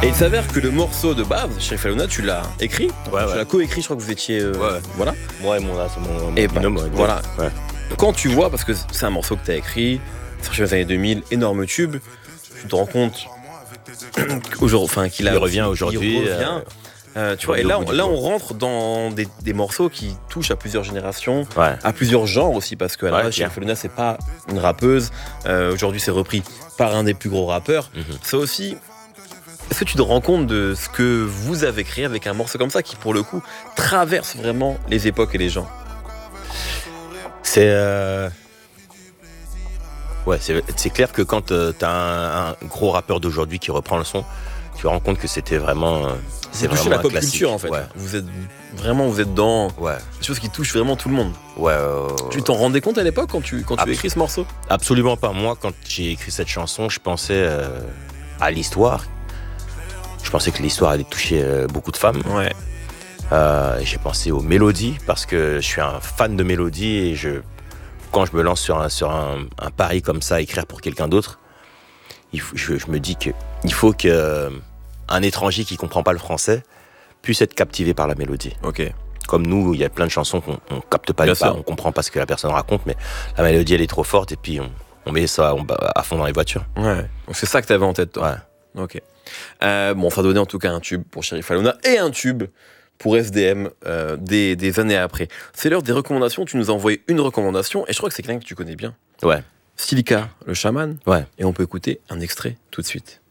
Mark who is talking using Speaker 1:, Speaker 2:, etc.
Speaker 1: Et il s'avère que le morceau de base, Sheriff Aluna, tu l'as écrit, tu
Speaker 2: Ouais.
Speaker 1: l'as co-écrit, je crois que vous étiez... Voilà.
Speaker 2: Moi et mon
Speaker 1: Et
Speaker 2: binôme, ouais.
Speaker 1: voilà.
Speaker 2: Ouais.
Speaker 1: Quand tu vois, parce que c'est un morceau que tu as écrit, sorti dans les années 2000, énorme tube, tu te rends compte qu'il
Speaker 2: revient aujourd'hui.
Speaker 1: Il revient. Tu vois, et là, on rentre dans des morceaux qui touchent à plusieurs générations, à plusieurs genres aussi, parce que Sheriff Aluna, c'est pas une rappeuse. Aujourd'hui, c'est repris par un des plus gros rappeurs. Ça aussi. Est-ce que tu te rends compte de ce que vous avez créé avec un morceau comme ça qui, pour le coup, traverse vraiment les époques et les gens?
Speaker 2: C'est clair que quand t'as un gros rappeur d'aujourd'hui qui reprend le son, tu te rends compte que c'était vraiment...
Speaker 1: c'est vraiment la pop culture, en fait.
Speaker 2: Ouais.
Speaker 1: Vous êtes dans des choses qui touchent vraiment tout le monde. Tu t'en rendais compte à l'époque quand tu as écrit ce morceau?
Speaker 2: Absolument pas. Moi, quand j'ai écrit cette chanson, je pensais à l'histoire. Je pensais que l'histoire allait toucher beaucoup de femmes.
Speaker 1: Ouais.
Speaker 2: J'ai pensé aux mélodies parce que je suis un fan de mélodies et quand je me lance sur un pari comme ça, écrire pour quelqu'un d'autre, je me dis qu'il faut qu'un étranger qui comprend pas le français puisse être captivé par la mélodie.
Speaker 1: Ok.
Speaker 2: Comme nous, il y a plein de chansons qu'on capte pas, on comprend pas ce que la personne raconte, mais la mélodie elle est trop forte et puis on met ça à fond dans les voitures.
Speaker 1: Ouais. Donc c'est ça que t'avais en tête, toi.
Speaker 2: Ouais.
Speaker 1: Ok. Ça donnait en tout cas un tube pour Sheriff Aluna et un tube pour SDM des années après. C'est l'heure des recommandations. Tu nous as envoyé une recommandation et je crois que c'est quelqu'un que tu connais bien.
Speaker 2: Ouais.
Speaker 1: Stylika, le chaman.
Speaker 2: Ouais.
Speaker 1: Et on peut écouter un extrait tout de suite.